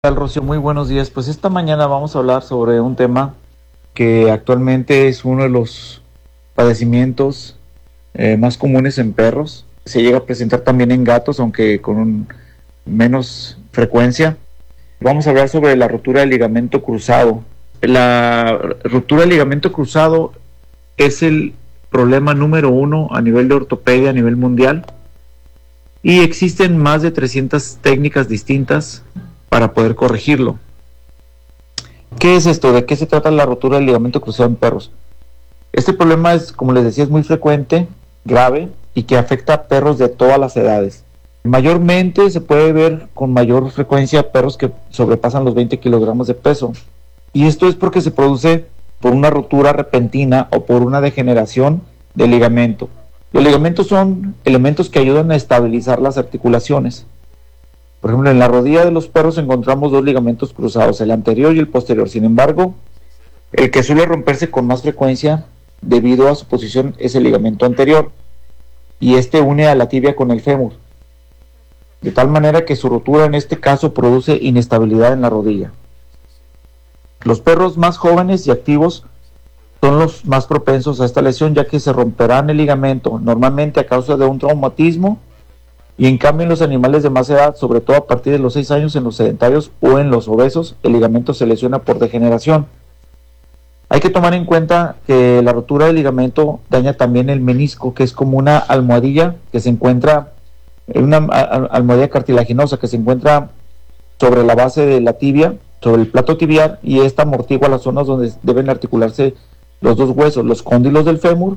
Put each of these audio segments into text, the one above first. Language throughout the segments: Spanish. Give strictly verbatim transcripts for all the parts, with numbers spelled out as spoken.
Tal, Rocío? Muy buenos días. Pues esta mañana vamos a hablar sobre un tema que actualmente es uno de los padecimientos eh, más comunes en perros. Se llega a presentar también en gatos, aunque con un menos frecuencia. Vamos a hablar sobre la rotura del ligamento cruzado. La ruptura del ligamento cruzado es el problema número uno a nivel de ortopedia a nivel mundial, y existen más de trescientas técnicas distintas para poder corregirlo. ¿Qué es esto? ¿De qué se trata la rotura del ligamento cruzado en perros? Este problema es, como les decía, es muy frecuente, grave, y que afecta a perros de todas las edades. Mayormente se puede ver con mayor frecuencia perros que sobrepasan los veinte kilogramos de peso, y esto es porque se produce por una rotura repentina o por una degeneración del ligamento. Los ligamentos son elementos que ayudan a estabilizar las articulaciones. Por ejemplo, en la rodilla de los perros encontramos dos ligamentos cruzados, el anterior y el posterior. Sin embargo, el que suele romperse con más frecuencia debido a su posición es el ligamento anterior, y este une a la tibia con el fémur, de tal manera que su rotura en este caso produce inestabilidad en la rodilla. Los perros más jóvenes y activos son los más propensos a esta lesión, ya que se romperán el ligamento normalmente a causa de un traumatismo, y en cambio en los animales de más edad, sobre todo a partir de los seis años en los sedentarios o en los obesos, el ligamento se lesiona por degeneración. Hay que tomar en cuenta que la rotura del ligamento daña también el menisco, que es como una almohadilla que se encuentra, una almohadilla cartilaginosa que se encuentra sobre la base de la tibia, sobre el plato tibial, y esta amortigua las zonas donde deben articularse los dos huesos, los cóndilos del fémur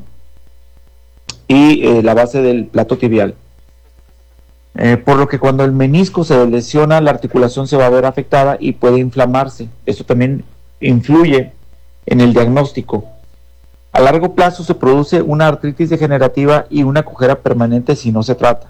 y eh, la base del plato tibial. Eh, por lo que cuando el menisco se lesiona, la articulación se va a ver afectada y puede inflamarse. Esto también influye en el diagnóstico. A largo plazo se produce una artritis degenerativa y una cojera permanente si no se trata.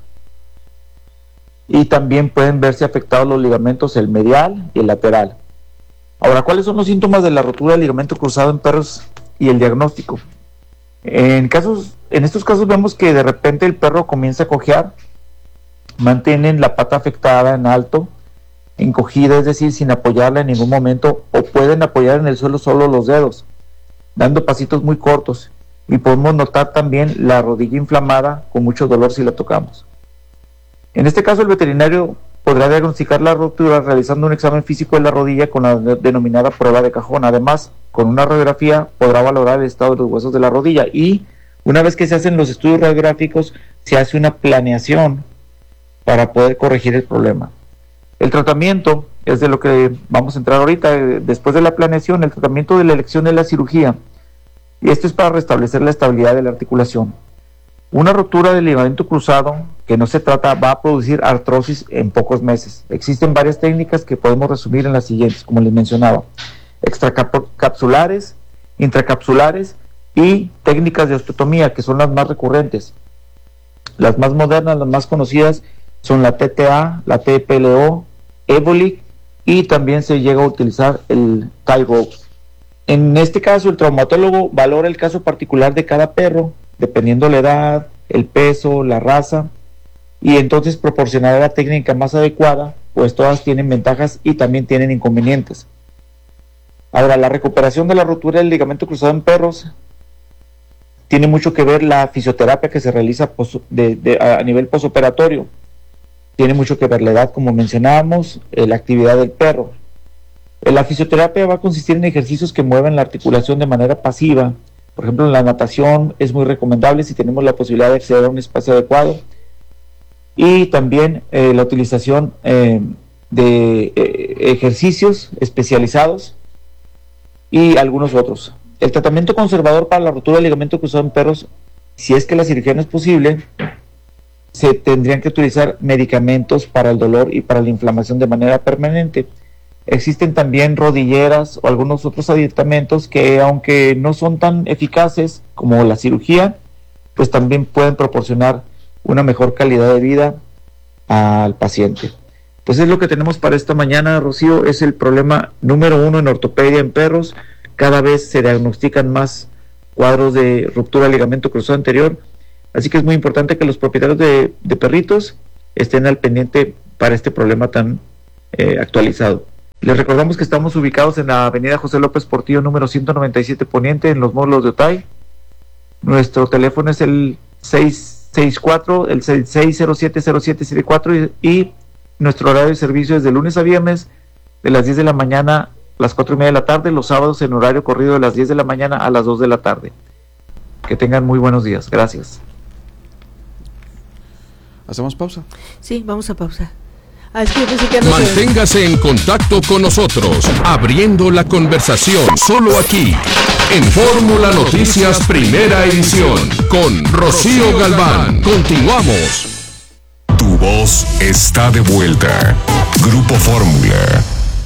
Y también pueden verse afectados los ligamentos, el medial y el lateral. Ahora, ¿cuáles son los síntomas de la rotura del ligamento cruzado en perros y el diagnóstico? En, casos, en estos casos vemos que de repente el perro comienza a cojear, mantienen la pata afectada en alto, encogida, es decir, sin apoyarla en ningún momento, o pueden apoyar en el suelo solo los dedos, dando pasitos muy cortos, y podemos notar también la rodilla inflamada con mucho dolor si la tocamos. En este caso, el veterinario podrá diagnosticar la rotura realizando un examen físico de la rodilla con la denominada prueba de cajón. Además, con una radiografía podrá valorar el estado de los huesos de la rodilla, y una vez que se hacen los estudios radiográficos, se hace una planeación para poder corregir el problema. El tratamiento es de lo que vamos a entrar ahorita. Después de la planeación, el tratamiento de la elección de la cirugía, y esto es para restablecer la estabilidad de la articulación. Una rotura del ligamento cruzado que no se trata va a producir artrosis en pocos meses. Existen varias técnicas que podemos resumir en las siguientes, como les mencionaba: extracapsulares, intracapsulares y técnicas de osteotomía, que son las más recurrentes. Las más modernas, las más conocidas, son la T T A, la T P L O, Evolic, y también se llega a utilizar el tie rope. En este caso, el traumatólogo valora el caso particular de cada perro, dependiendo la edad, el peso, la raza, y entonces proporcionará la técnica más adecuada, pues todas tienen ventajas y también tienen inconvenientes. Ahora, la recuperación de la rotura del ligamento cruzado en perros tiene mucho que ver la fisioterapia que se realiza de, de, a nivel posoperatorio. Tiene mucho que ver la edad, como mencionábamos, eh, la actividad del perro. Eh, la fisioterapia va a consistir en ejercicios que mueven la articulación de manera pasiva. Por ejemplo, la natación es muy recomendable si tenemos la posibilidad de acceder a un espacio adecuado. Y también eh, la utilización eh, de eh, ejercicios especializados y algunos otros. El tratamiento conservador para la rotura del ligamento cruzado en perros, si es que la cirugía no es posible, se tendrían que utilizar medicamentos para el dolor y para la inflamación de manera permanente. Existen también rodilleras o algunos otros aditamentos que, aunque no son tan eficaces como la cirugía, pues también pueden proporcionar una mejor calidad de vida al paciente. Pues es lo que tenemos para esta mañana, Rocío. Es el problema número uno en ortopedia en perros. Cada vez se diagnostican más cuadros de ruptura del ligamento cruzado anterior, así que es muy importante que los propietarios de, de perritos estén al pendiente para este problema tan eh, actualizado. Les recordamos que estamos ubicados en la avenida José López Portillo, número ciento noventa y siete Poniente, en los módulos de Otay. Nuestro teléfono es el seis seis cuatro, el seis cero siete cero siete siete cuatro y, y nuestro horario de servicio es de lunes a viernes, de las diez de la mañana a las cuatro y media de la tarde, los sábados en horario corrido de las diez de la mañana a las dos de la tarde. Que tengan muy buenos días. Gracias. ¿Hacemos pausa? Sí, vamos a pausa. Ah, es que yo pensé que no. Manténgase en contacto con nosotros, abriendo la conversación, solo aquí, en Fórmula Noticias Primera Edición, con Rocío Galván. Continuamos. Tu voz está de vuelta. Grupo Fórmula.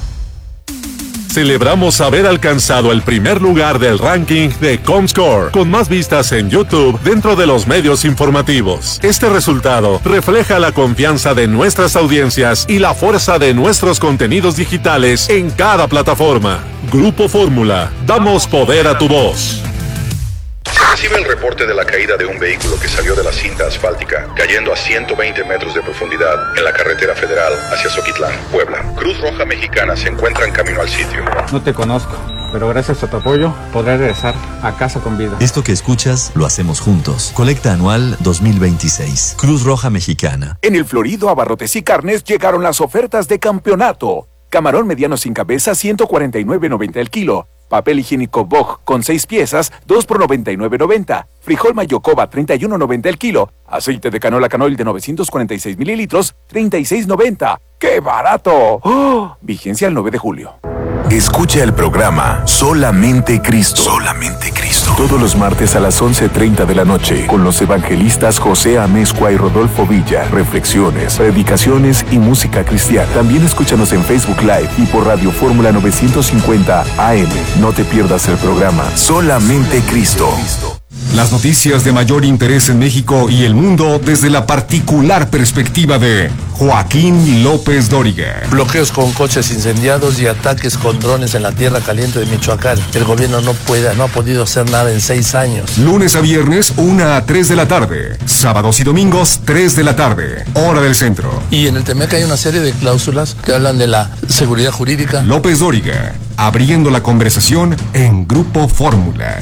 Celebramos haber alcanzado el primer lugar del ranking de Comscore, con más vistas en YouTube dentro de los medios informativos. Este resultado refleja la confianza de nuestras audiencias y la fuerza de nuestros contenidos digitales en cada plataforma. Grupo Fórmula, damos poder a tu voz. Se recibe el reporte de la caída de un vehículo que salió de la cinta asfáltica, cayendo a ciento veinte metros de profundidad en la carretera federal hacia Zoquitlán, Puebla. Cruz Roja Mexicana se encuentra en camino al sitio. No te conozco, pero gracias a tu apoyo podré regresar a casa con vida. Esto que escuchas lo hacemos juntos. Colecta anual dos mil veintiséis. Cruz Roja Mexicana. En el Florido Abarrotes y Carnes llegaron las ofertas de campeonato. Camarón mediano sin cabeza, ciento cuarenta y nueve noventa el kilo. Papel higiénico Bog con seis piezas, dos por noventa y nueve noventa. Frijol Mayocoba, treinta y uno noventa el kilo. Aceite de canola Canoil de novecientos cuarenta y seis mililitros, treinta y seis noventa. ¡Qué barato! ¡Oh! Vigencia el nueve de julio. Escucha el programa Solamente Cristo. Solamente Cristo. Todos los martes a las once treinta de la noche con los evangelistas José Amezcua y Rodolfo Villa. Reflexiones, predicaciones y música cristiana. También escúchanos en Facebook Live y por Radio Fórmula novecientos cincuenta A M. No te pierdas el programa Solamente Cristo. Las noticias de mayor interés en México y el mundo desde la particular perspectiva de Joaquín López Dóriga. Bloqueos con coches incendiados y ataques con drones en la tierra caliente de Michoacán. El gobierno no puede, no ha podido hacer nada en seis años. Lunes a viernes, una a tres de la tarde. Sábados y domingos, tres de la tarde. Hora del centro. Y en el Temec hay una serie de cláusulas que hablan de la seguridad jurídica. López Dóriga, abriendo la conversación en Grupo Fórmula.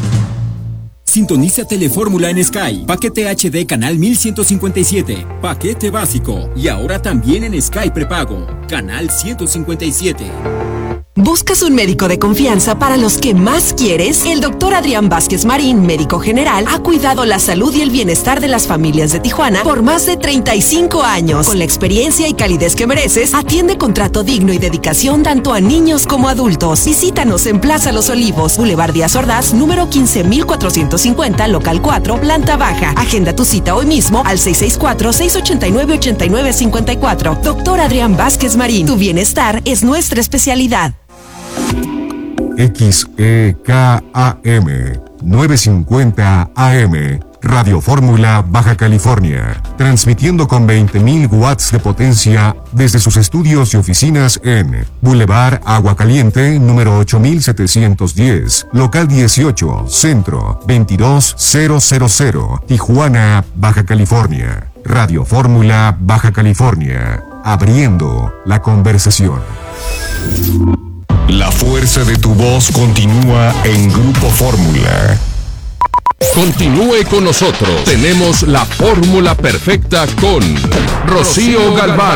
Sintoniza Telefórmula en Sky. Paquete H D canal mil ciento cincuenta y siete. Paquete básico. Y ahora también en Sky prepago. Canal ciento cincuenta y siete. ¿Buscas un médico de confianza para los que más quieres? El doctor Adrián Vázquez Marín, médico general, ha cuidado la salud y el bienestar de las familias de Tijuana por más de treinta y cinco años. Con la experiencia y calidez que mereces, atiende con trato digno y dedicación tanto a niños como adultos. Visítanos en Plaza Los Olivos, Boulevard Díaz Ordaz, número quince mil cuatrocientos cincuenta, local cuatro, planta baja. Agenda tu cita hoy mismo al seis seis cuatro, seis ocho nueve, ocho nueve cinco cuatro. Doctor Adrián Vázquez Marín, tu bienestar es nuestra especialidad. X E K A M novecientos cincuenta A M, Radio Fórmula, Baja California, transmitiendo con veinte mil watts de potencia desde sus estudios y oficinas en Boulevard Agua Caliente, número ocho mil setecientos diez, local dieciocho, Centro, veintidós mil, Tijuana, Baja California. Radio Fórmula, Baja California, abriendo la conversación. La fuerza de tu voz continúa en Grupo Fórmula. Continúe con nosotros. Tenemos la fórmula perfecta con Rocío Galván.